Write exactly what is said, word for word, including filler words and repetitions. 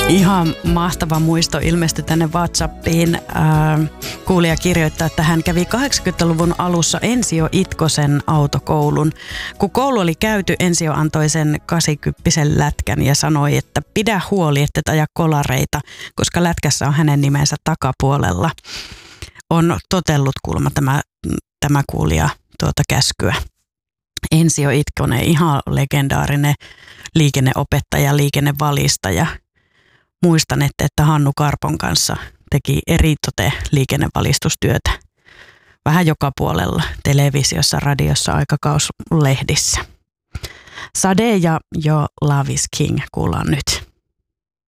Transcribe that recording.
Ihan mahtava muisto ilmestyi tänne WhatsAppiin. Äh, kuulija kirjoittaa, että hän kävi kahdeksankymmentäluvun alussa Ensio Itkosen autokoulun. Kun koulu oli käyty, Ensio antoi sen kasikymppisen lätkän ja sanoi, että pidä huoli, että et aja kolareita, koska lätkässä on hänen nimensä takapuolella. On totellut kuulemma tämä, tämä kuulija tuota käskyä. Ensio Itkonen, ihan legendaarinen liikenneopettaja, liikennevalistaja. Muistan, että, että Hannu Karpon kanssa teki eritote liikennevalistustyötä. Vähän joka puolella, televisiossa, radiossa, aikakauslehdissä. Sade ja Jo Love is King kuullaan nyt.